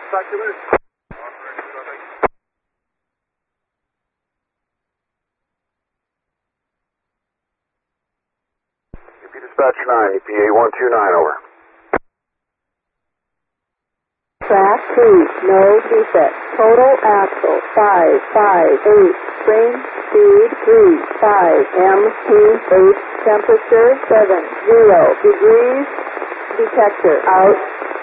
Speculars. UP Dispatch 9, EPA 129, over. Track 2, no defect. Total axle 558. Train speed 35 mph. Temperature 70 degrees. Detector out.